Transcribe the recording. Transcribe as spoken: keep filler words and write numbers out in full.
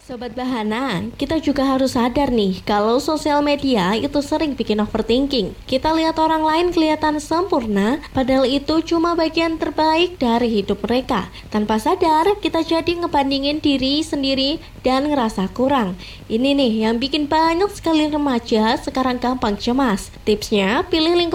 Sobat Bahana, kita juga harus sadar nih kalau sosial media itu sering bikin overthinking. Kita lihat orang lain kelihatan sempurna, padahal itu cuma bagian terbaik dari hidup mereka. Tanpa sadar, kita jadi ngebandingin diri sendiri dan ngerasa kurang. Ini nih yang bikin banyak sekali remaja sekarang gampang cemas. Tipsnya, pilih lingkungan